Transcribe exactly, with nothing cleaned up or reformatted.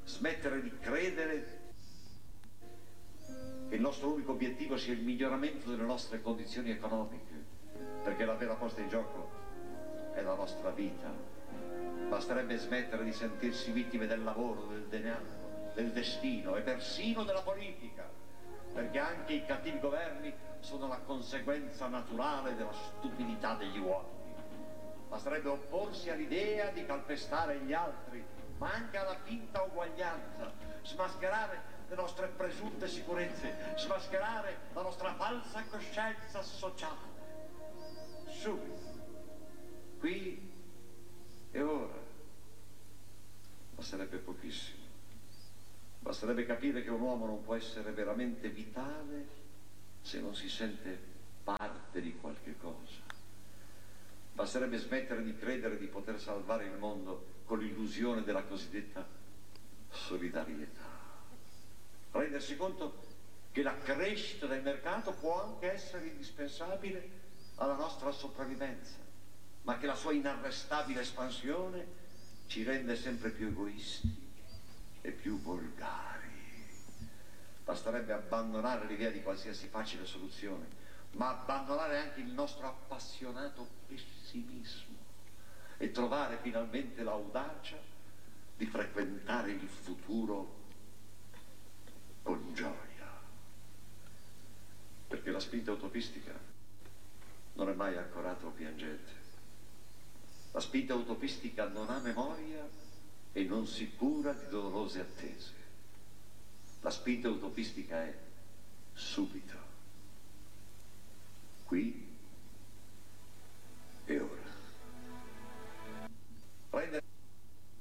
smettere di credere che il nostro unico obiettivo sia il miglioramento delle nostre condizioni economiche, perché la vera posta in gioco è la nostra vita. Basterebbe smettere di sentirsi vittime del lavoro, del denaro, del destino e persino della politica, perché anche i cattivi governi sono la conseguenza naturale della stupidità degli uomini. Basterebbe opporsi all'idea di calpestare gli altri, ma anche alla finta uguaglianza, smascherare le nostre presunte sicurezze, smascherare la nostra falsa coscienza sociale. Subito, qui e ora. Basterebbe pochissimo. Basterebbe capire che un uomo non può essere veramente vitale se non si sente parte di qualche cosa. Basterebbe smettere di credere di poter salvare il mondo con l'illusione della cosiddetta solidarietà. Rendersi conto che la crescita del mercato può anche essere indispensabile alla nostra sopravvivenza, ma che la sua inarrestabile espansione ci rende sempre più egoisti e più volgari. Basterebbe abbandonare l'idea di qualsiasi facile soluzione, ma abbandonare anche il nostro appassionato pessimismo e trovare finalmente l'audacia di frequentare il futuro con gioia. Perché la spinta utopistica non è mai accorata o piangente. La spinta utopistica non ha memoria e non si cura di dolorose attese. La spinta utopistica è subito, qui e ora. Prende